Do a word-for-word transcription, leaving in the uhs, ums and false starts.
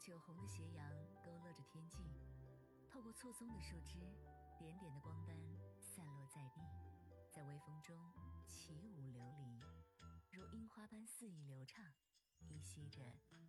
酒红的斜阳勾勒着天际，透过错综的树枝，点点的光斑散落在地，在微风中起舞流离，如樱花般肆意流畅，依稀着